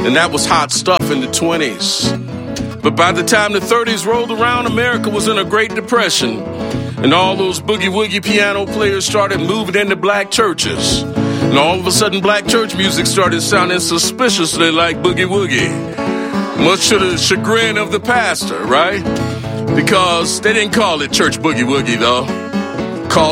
and that was hot stuff in the 20s. But by the time the 30s rolled around, America was in a Great Depression, and all those boogie-woogie piano players started moving into black churches. And all of a sudden, black church music started sounding suspiciously like boogie-woogie, much to the chagrin of the pastor, right? Because they didn't call it church boogie-woogie, though.